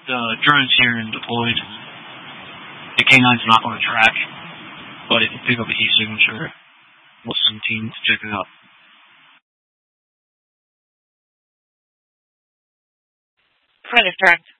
the drone's here and deployed. The K9's not on the track, but if you pick up a heat signature, we'll send a team to check it out. Further correct.